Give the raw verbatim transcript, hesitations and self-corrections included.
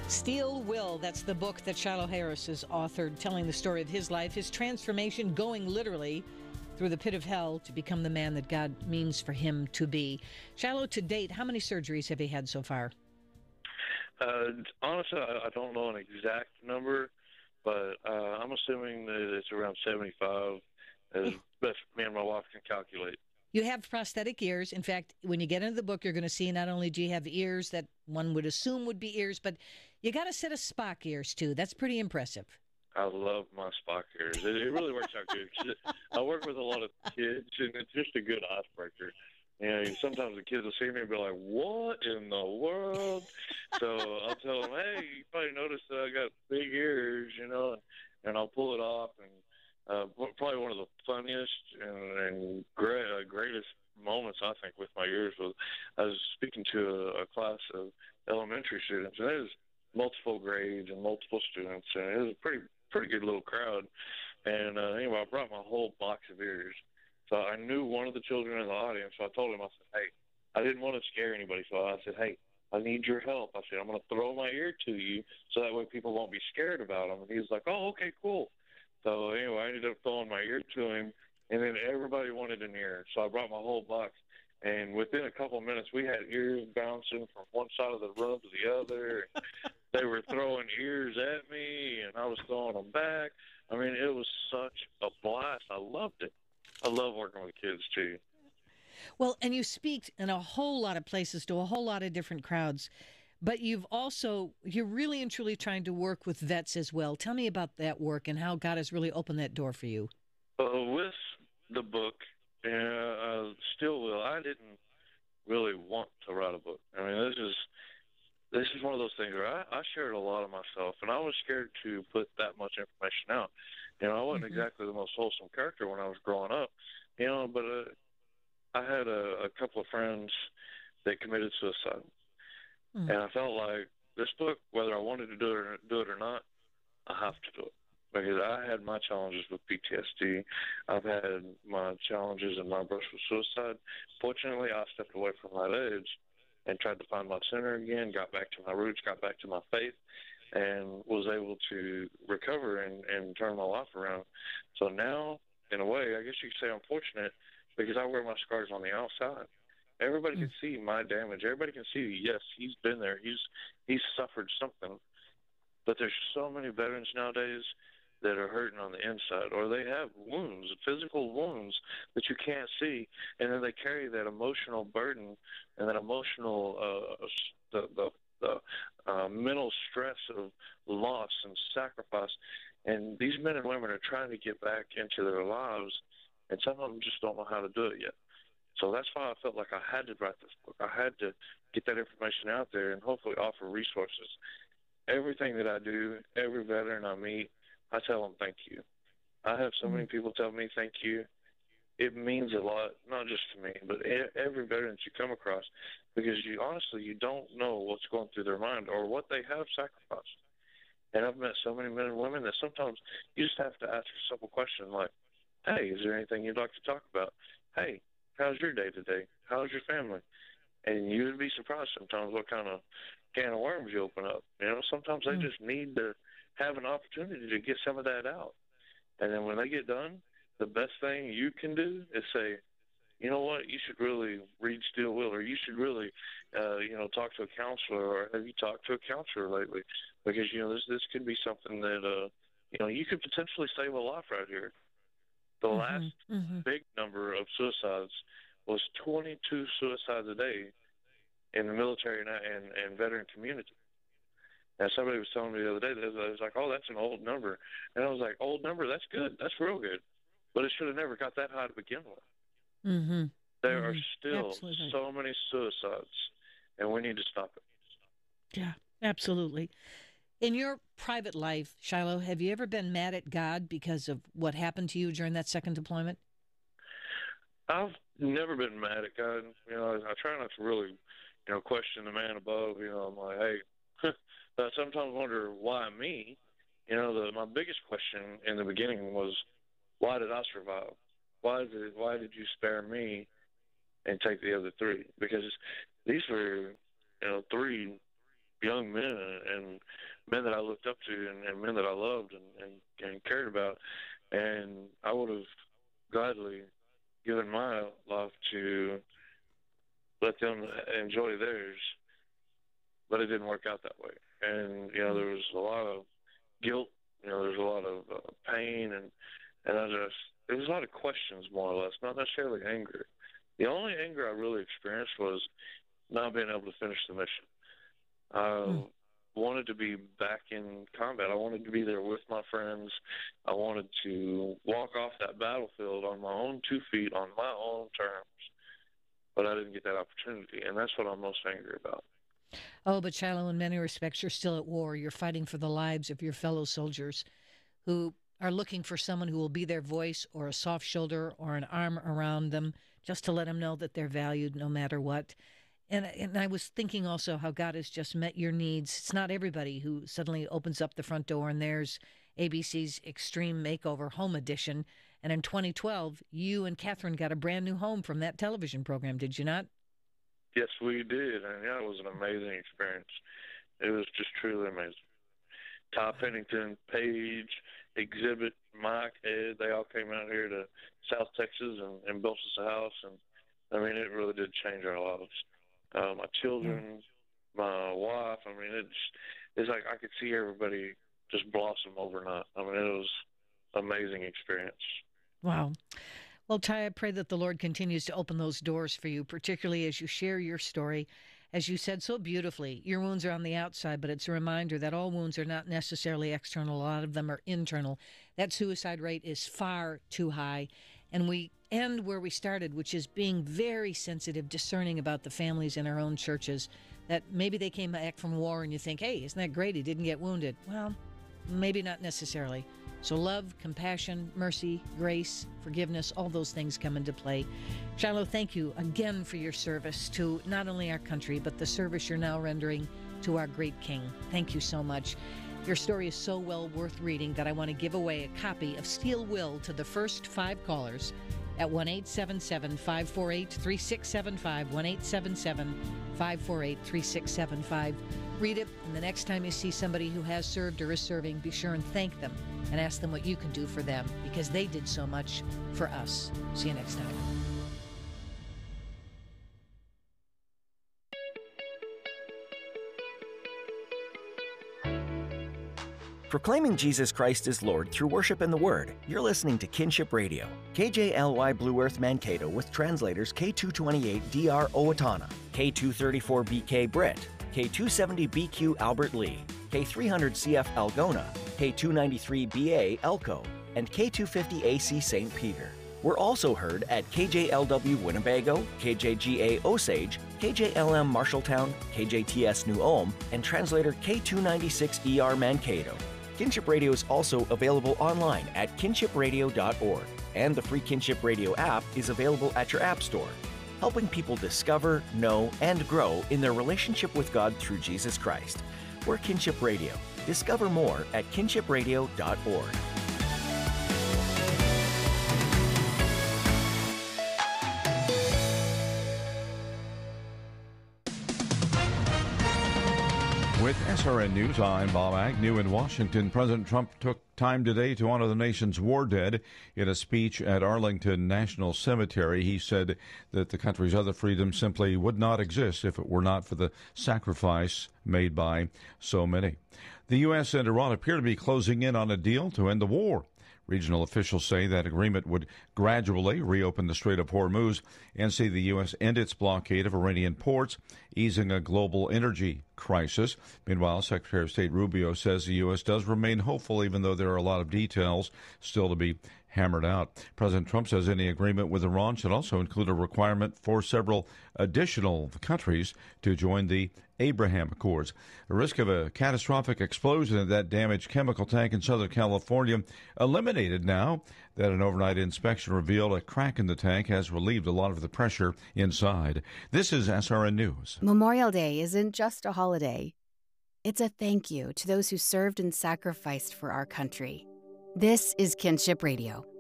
Steel Will, that's the book that Shiloh Harris has authored, telling the story of his life, his transformation, going literally through the pit of hell to become the man that God means for him to be. Shiloh, to date, how many surgeries have you had so far? Uh, honestly, I, I don't know an exact number, but uh, I'm assuming that it's around seventy-five, as best me and my wife can calculate. You have prosthetic ears. In fact, when you get into the book, you're going to see not only do you have ears that one would assume would be ears, but you got a set of Spock ears, too. That's pretty impressive. I love my Spock ears. It, it really works out good. 'Cause I work with a lot of kids, and it's just a good icebreaker. You know, sometimes the kids will see me and be like, "What in the world?" So I'll tell them, "Hey, you probably noticed that I got big ears, you know," and, and I'll pull it off. And uh, probably one of the funniest and, and great, uh, greatest moments I think with my ears was I was speaking to a, a class of elementary students, and there's multiple grades and multiple students, and it was a pretty pretty good little crowd. And uh, anyway, I brought my whole box of ears. So I knew one of the children in the audience, so I told him, I said, hey, I didn't want to scare anybody, so I said, hey, I need your help. I said, I'm going to throw my ear to you so that way people won't be scared about them. And he was like, oh, okay, cool. So anyway, I ended up throwing my ear to him, and then everybody wanted an ear. So I brought my whole box, and within a couple of minutes, we had ears bouncing from one side of the room to the other. They were throwing ears at me, and I was throwing them back. I mean, it was such a blast. I loved it. I love working with kids, too. Well, and you speak in a whole lot of places to a whole lot of different crowds, but you've also, you're really and truly trying to work with vets as well. Tell me about that work and how God has really opened that door for you. Uh, with the book, uh, uh, Still Will, I didn't really want to write a book. I mean, this is this is one of those things where I, I shared a lot of myself, and I was scared to put that much information out. You know, I wasn't Mm-hmm. exactly the most wholesome character when I was growing up, you know, but uh, I had a, a couple of friends that committed suicide, Mm. and I felt like this book, whether I wanted to do it or, do it or not, I have to do it. Because I had my challenges with P T S D. I've had my challenges and my brush with suicide. Fortunately, I stepped away from that edge and tried to find my center again, got back to my roots, got back to my faith, and was able to recover and, and turn my life around. So now, in a way, I guess you could say I'm fortunate because I wear my scars on the outside. Everybody Mm. can see my damage. Everybody can see, yes, he's been there. He's he's suffered something. But there's so many veterans nowadays that are hurting on the inside, or they have wounds, physical wounds that you can't see, and then they carry that emotional burden and that emotional, uh, the the, the uh, mental stress of loss and sacrifice. And these men and women are trying to get back into their lives, and some of them just don't know how to do it yet. So that's why I felt like I had to write this book. I had to get that information out there and hopefully offer resources. Everything that I do, every veteran I meet, I tell them thank you. I have so many Mm. people tell me thank you. It means a lot, not just to me, but e- every veteran that you come across, because you honestly, you don't know what's going through their mind or what they have sacrificed. And I've met so many men and women that sometimes you just have to ask a simple question like, hey, is there anything you'd like to talk about? Hey, how's your day today? How's your family? And you would be surprised sometimes what kind of can of worms you open up. You know, sometimes they Mm. just need to have an opportunity to get some of that out. And then when they get done, the best thing you can do is say, you know what, you should really read Steel Will, or you should really, uh, you know, talk to a counselor, or have you talked to a counselor lately? Because, you know, this this could be something that, uh, you know, you could potentially save a life right here. The last Mm-hmm. Mm-hmm. big number of suicides was twenty-two suicides a day in the military and, and, and veteran community. And somebody was telling me the other day, that I was like, oh, that's an old number. And I was like, old number, that's good. That's real good. But it should have never got that high to begin with. Mm-hmm. There are Mm-hmm. still Absolutely. so many suicides, and we need to stop it. Yeah, absolutely. In your private life, Shiloh, have you ever been mad at God because of what happened to you during that second deployment? I've never been mad at God. You know, I, I try not to really, you know, question the man above. You know, I'm like, hey, I sometimes wonder why me. You know, the, my biggest question in the beginning was, why did I survive? Why did why did you spare me and take the other three? Because these were, you know, three young men and, and men that I looked up to and, and men that I loved and, and, and cared about. And I would have gladly given my life to let them enjoy theirs, but it didn't work out that way. And, you know, there was a lot of guilt, you know, there's a lot of uh, pain, and, and I just, there was a lot of questions, more or less, not necessarily anger. The only anger I really experienced was not being able to finish the mission. I mm. wanted to be back in combat. I wanted to be there with my friends. I wanted to walk off that battlefield on my own two feet, on my own terms, but I didn't get that opportunity, and that's what I'm most angry about. Oh, but Shiloh, in many respects, you're still at war. You're fighting for the lives of your fellow soldiers who are looking for someone who will be their voice or a soft shoulder or an arm around them just to let them know that they're valued no matter what. And, and I was thinking also how God has just met your needs. It's not everybody who suddenly opens up the front door and there's A B C's Extreme Makeover Home Edition. And in twenty twelve, you and Catherine got a brand new home from that television program, did you not? Yes, we did, and yeah, it was an amazing experience. It was just truly amazing. Ty Pennington, Paige, Exhibit, Mike, Ed, they all came out here to South Texas and, and built us a house, and I mean, it really did change our lives. Uh, my children, my wife, I mean, it's it's like I could see everybody just blossom overnight. I mean, it was an amazing experience. Wow. Well, Ty, I pray that the Lord continues to open those doors for you, particularly as you share your story. As you said so beautifully, your wounds are on the outside, but it's a reminder that all wounds are not necessarily external. A lot of them are internal. That suicide rate is far too high. And we end where we started, which is being very sensitive, discerning about the families in our own churches, that maybe they came back from war and you think, hey, isn't that great? He didn't get wounded. Well, maybe not necessarily. So love, compassion, mercy, grace, forgiveness, all those things come into play. Shiloh, thank you again for your service to not only our country, but the service you're now rendering to our great King. Thank you so much. Your story is so well worth reading that I want to give away a copy of Steel Will to the first five callers at one eight seven seven, five four eight, three six seven five, one eight seven seven, five four eight, three six seven five. Read it, and the next time you see somebody who has served or is serving, be sure and thank them and ask them what you can do for them, because they did so much for us. See you next time. Proclaiming Jesus Christ as Lord through worship and the Word, you're listening to Kinship Radio. K J L Y Blue Earth Mankato with translators K two twenty-eight D R Owatonna, K two thirty-four B K Britt, K two seventy B Q Albert Lee, K three hundred C F Algona, K two ninety-three B A Elko, and K two fifty A C Saint Peter. We're also heard at K J L W Winnebago, K J G A Osage, K J L M Marshalltown, K J T S New Ulm, and translator K two ninety-six E R Mankato. Kinship Radio is also available online at kinship radio dot org, and the free Kinship Radio app is available at your app store, helping people discover, know, and grow in their relationship with God through Jesus Christ. We're Kinship Radio. Discover more at kinship radio dot org. With S R N News, I'm Bob Agnew in Washington. President Trump took time today to honor the nation's war dead. In a speech at Arlington National Cemetery, he said that the country's other freedoms simply would not exist if it were not for the sacrifice made by so many. The U S and Iran appear to be closing in on a deal to end the war. Regional officials say that agreement would gradually reopen the Strait of Hormuz and see the U S end its blockade of Iranian ports, easing a global energy crisis. Meanwhile, Secretary of State Rubio says the U S does remain hopeful, even though there are a lot of details still to be hammered out. President Trump says any agreement with Iran should also include a requirement for several additional countries to join the Abraham Accords. The risk of a catastrophic explosion at that damaged chemical tank in Southern California eliminated now that an overnight inspection revealed a crack in the tank has relieved a lot of the pressure inside. This is S R N News. Memorial Day isn't just a holiday. It's a thank you to those who served and sacrificed for our country. This is Kinship Radio.